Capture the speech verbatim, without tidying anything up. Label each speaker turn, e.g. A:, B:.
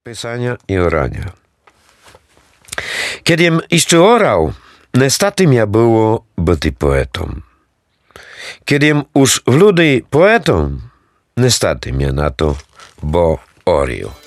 A: Pisania i orania. Kiedym jeszcze orał, niestety mnie było być poetą. Kiedym już w ludy poetą, niestety mnie na to, bo orił.